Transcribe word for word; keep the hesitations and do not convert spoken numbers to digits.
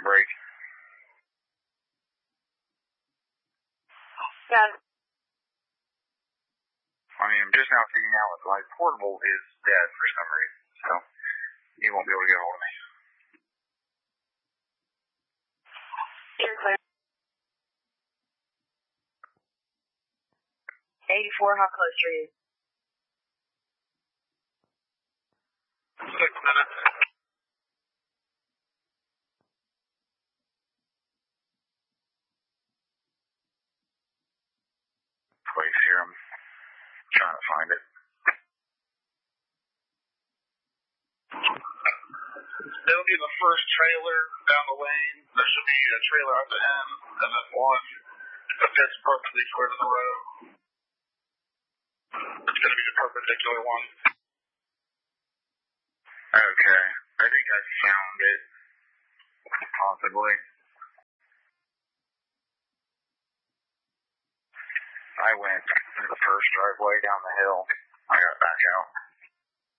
break. Got it. I mean, I'm just now figuring out that my portable is dead for some reason, so you won't be able to get a hold of me. You're clear. eighty-four, how close are you? Six minutes. Place here, I'm trying to find it. It'll be the first trailer down the lane. There should be a trailer at the end, and then one that fits perfectly square to the road. It's going to be the perpendicular one. Okay, I think I found it. Possibly. I went through the first driveway down the hill. I got back out.